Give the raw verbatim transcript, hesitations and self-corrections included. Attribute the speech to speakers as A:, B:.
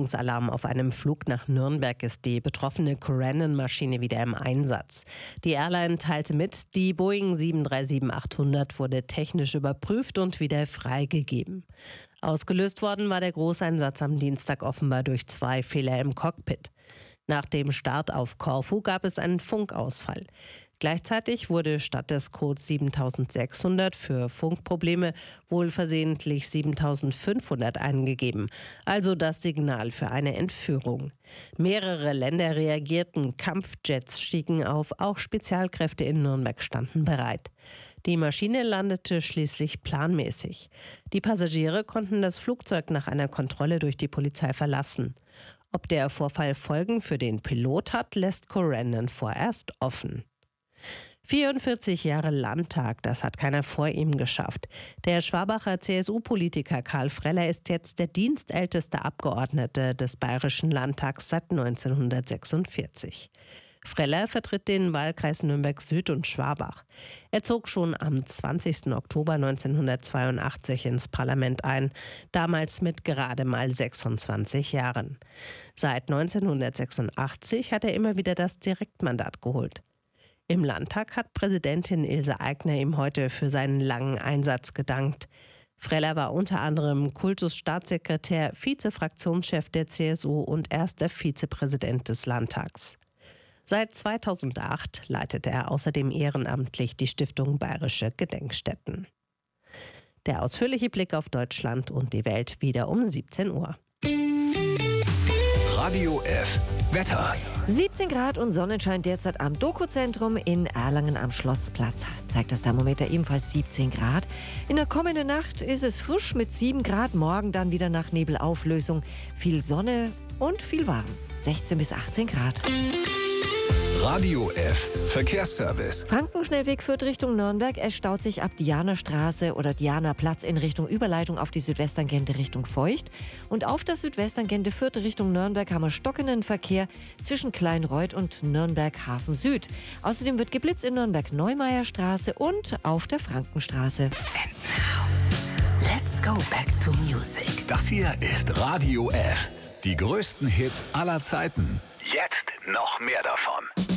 A: Sicherungsalarm auf einem Flug nach Nürnberg ist die betroffene Corendon-Maschine wieder im Einsatz. Die Airline teilte mit, die Boeing sieben drei sieben achthundert wurde technisch überprüft und wieder freigegeben. Ausgelöst worden war der Großeinsatz am Dienstag offenbar durch zwei Fehler im Cockpit. Nach dem Start auf Korfu gab es einen Funkausfall. Gleichzeitig wurde statt des Codes siebentausendsechshundert für Funkprobleme wohl versehentlich siebentausendfünfhundert eingegeben, also das Signal für eine Entführung. Mehrere Länder reagierten, Kampfjets stiegen auf, auch Spezialkräfte in Nürnberg standen bereit. Die Maschine landete schließlich planmäßig. Die Passagiere konnten das Flugzeug nach einer Kontrolle durch die Polizei verlassen. Ob der Vorfall Folgen für den Pilot hat, lässt Corendon vorerst offen. vierundvierzig Jahre Landtag, das hat keiner vor ihm geschafft. Der Schwabacher C S U-Politiker Karl Freller ist jetzt der dienstälteste Abgeordnete des Bayerischen Landtags seit neunzehnhundertsechsundvierzig. Freller vertritt den Wahlkreis Nürnberg-Süd und Schwabach. Er zog schon am zwanzigsten Oktober neunzehnhundertzweiundachtzig ins Parlament ein, damals mit gerade mal sechsundzwanzig Jahren. Seit neunzehnhundertsechsundachtzig hat er immer wieder das Direktmandat geholt. Im Landtag hat Präsidentin Ilse Aigner ihm heute für seinen langen Einsatz gedankt. Freller war unter anderem Kultusstaatssekretär, Vize-Fraktionschef der C S U und erster Vizepräsident des Landtags. Seit zweitausendacht leitet er außerdem ehrenamtlich die Stiftung Bayerische Gedenkstätten. Der ausführliche Blick auf Deutschland und die Welt wieder um siebzehn Uhr.
B: Radio F. Wetter.
C: siebzehn Grad und Sonnenschein derzeit am Doku-Zentrum in Erlangen am Schlossplatz. Zeigt das Thermometer ebenfalls siebzehn Grad. In der kommenden Nacht ist es frisch mit sieben Grad. Morgen dann wieder nach Nebelauflösung. Viel Sonne und viel warm. sechzehn bis achtzehn Grad.
B: Radio F. Verkehrsservice.
C: Frankenschnellweg führt Richtung Nürnberg. Es staut sich ab Dianastraße oder Dianaplatz in Richtung Überleitung auf die Südwesttangente Richtung Feucht. Und auf der Südwesttangente führt Richtung Nürnberg haben wir stockenden Verkehr zwischen Kleinreuth und Nürnberg Hafen Süd. Außerdem wird geblitzt in Nürnberg Neumaierstraße und auf der Frankenstraße.
D: And now, let's go back to music.
B: Das hier ist Radio F. Die größten Hits aller Zeiten. Jetzt noch mehr davon.